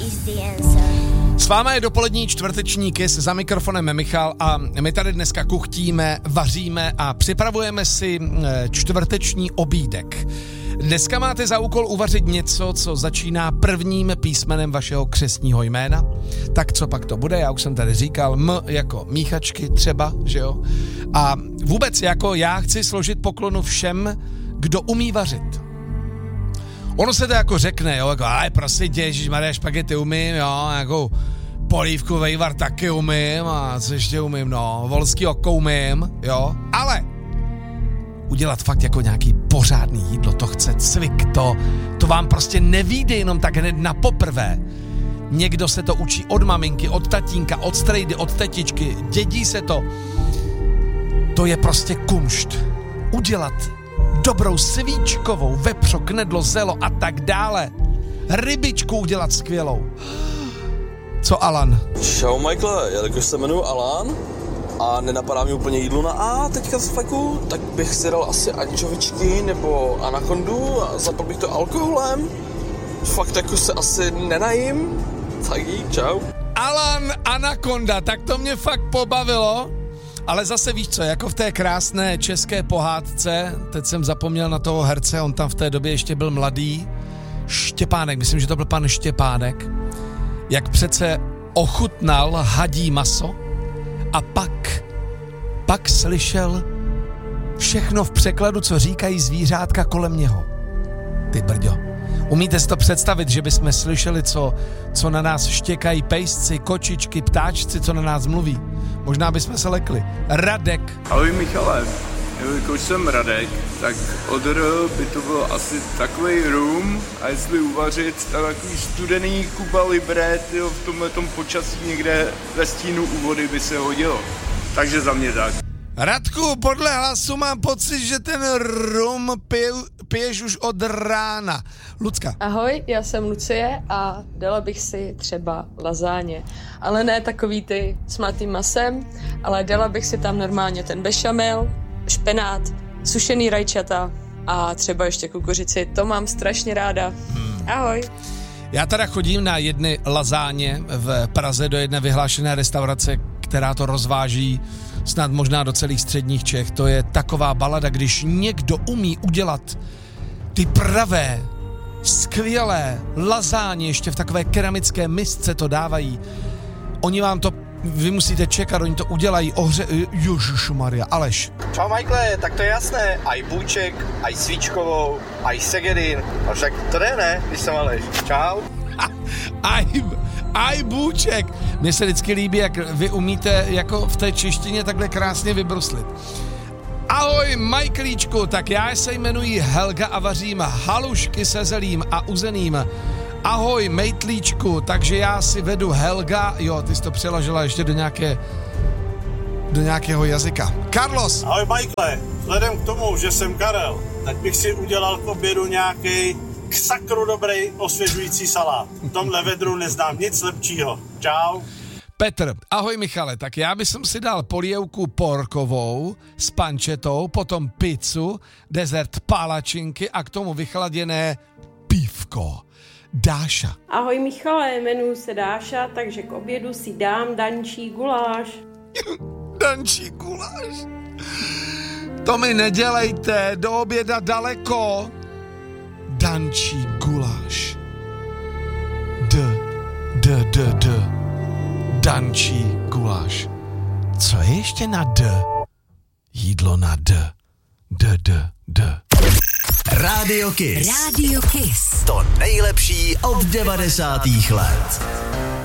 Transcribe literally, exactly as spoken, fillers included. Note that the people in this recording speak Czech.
S váma je dopolední čtvrteční Kiss, za mikrofonem Michal a my tady dneska kuchtíme, vaříme a připravujeme si čtvrteční obídek. Dneska máte za úkol uvařit něco, co začíná prvním písmenem vašeho křestního jména. Tak co pak to bude? Já už jsem tady říkal, M jako míchačky třeba, že jo? A vůbec jako já chci složit poklonu všem, kdo umí vařit. Ono se to jako řekne, jo, jako, ale prostě ježišmarja, špagety umím, jo, jako polívku vejvar taky umím a co ještě umím, no, volský oko umím, jo, ale udělat fakt jako nějaký pořádný jídlo, to chce cvik, to, to vám prostě nevyjde jenom tak hned na poprvé. Někdo se to učí od maminky, od tatínka, od strejdy, od tetičky, dědí se to. To je prostě kumšt. Udělat dobrou svíčkovou, vepřo, knedlo, zelo a tak dále. Rybičku udělat skvělou. Co Alan? Čau Michael, jelikož se jmenuji Alan a nenapadá mi úplně jídlo na A teďka z fleku, tak bych si dal asi ančovičky nebo anakondu a zapal bych to alkoholem. Fakt jako se asi nenajím. Tak dík, čau. Alan Anakonda, tak to mě fakt pobavilo. Ale zase víš co, jako v té krásné české pohádce, teď jsem zapomněl na toho herce, on tam v té době ještě byl mladý, Štěpánek, myslím, že to byl pan Štěpánek, jak přece ochutnal hadí maso a pak, pak slyšel všechno v překladu, co říkají zvířátka kolem něho. Ty brďo, umíte si to představit, že bychom slyšeli, co, co na nás štěkají pejsci, kočičky, ptáčci, co na nás mluví? Možná bychom se lekli. Radek. Ahoj Michale, jelikož jsem Radek, tak od R by to bylo asi takovej rum a jestli uvařit, tak takový studený Cuba Libre, tyjo, v tomhletom počasí někde ve stínu u vody by se hodilo. Takže za mě tak. Radku, podle hlasu mám pocit, že ten rum pije, piješ už od rána. Lucka. Ahoj, já jsem Lucie a dala bych si třeba lazáně. Ale ne takový ty s mlatým masem, ale dala bych si tam normálně ten bešamel, špenát, sušený rajčata a třeba ještě kukuřici. To mám strašně ráda. Hmm. Ahoj. Já teda chodím na jedny lazáně v Praze do jedné vyhlášené restaurace, která to rozváží snad možná do celých středních Čech. To je taková balada, když někdo umí udělat ty pravé, skvělé lazáně, ještě v takové keramické misce to dávají. Oni vám to, vy musíte čekat, oni to udělají, ohře... Ježišmarja, Aleš. Čau Michael, tak to je jasné, aj bůček, aj svíčkovou, aj segedin, a však to jde, ne, když jsem Aleš. Čau. Aj, aj bůček. Mně se vždycky líbí, jak vy umíte jako v té češtině takhle krásně vybruslit. Ahoj Michaelíčku, tak já se jmenuji Helga a vařím halušky se zelím a uzeným. Ahoj Mejtlíčku, takže já si vedu Helga, jo, ty jsi to přeložila ještě do nějaké, do nějakého jazyka. Carlos. Ahoj Michael, vzhledem k tomu, že jsem Karel, tak bych si udělal k obědu nějaký k sakru dobrý osvěžující salát. V tomhle vedru neznám nic lepšího. Čau. Petr, ahoj Michale, tak já bych si dal polievku porkovou s pančetou, potom pizzu, dezert palačinky a k tomu vychladěné pívko. Dáša. Ahoj Michale, jmenuji se Dáša, takže k obědu si dám dančí guláš. Dančí guláš? To mi nedělejte, do oběda daleko. Dančí guláš. D, d, d, d. Dančí guláš. Co je ještě na D? Jídlo na D. D, D, D. Radio Kiss. Radio Kiss. To nejlepší od devadesátých let.